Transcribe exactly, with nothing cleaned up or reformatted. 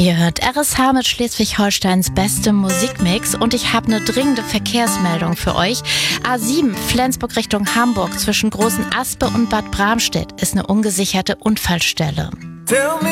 Ihr hört R S H mit Schleswig-Holsteins bestem Musikmix und ich habe eine dringende Verkehrsmeldung für euch. A sieben Flensburg Richtung Hamburg zwischen Großen Aspe und Bad Bramstedt ist eine ungesicherte Unfallstelle.